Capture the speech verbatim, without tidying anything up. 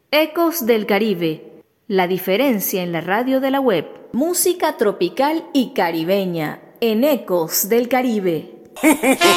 Ecos del Caribe, la diferencia en la radio de la web. Música tropical y caribeña en Ecos del Caribe.